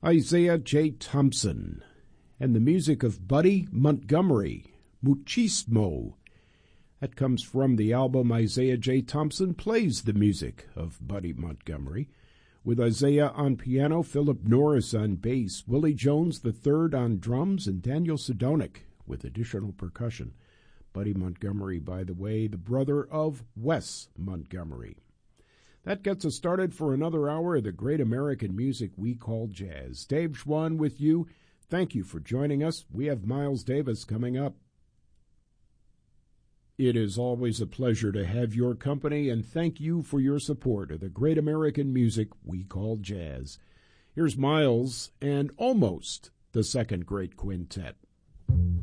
Isaiah J. Thompson, and the music of Buddy Montgomery, Muchismo. That comes from the album Isaiah J. Thompson Plays the Music of Buddy Montgomery, with Isaiah on piano, Philip Norris on bass, Willie Jones III on drums, and Daniel Sidonic with additional percussion. Buddy Montgomery, by the way, the brother of Wes Montgomery. That gets us started for another hour of the great American music we call jazz. Dave Schwann with you. Thank you for joining us. We have Miles Davis coming up. It is always a pleasure to have your company, and thank you for your support of the great American music we call jazz. Here's Miles and Almost the Second Great Quintet.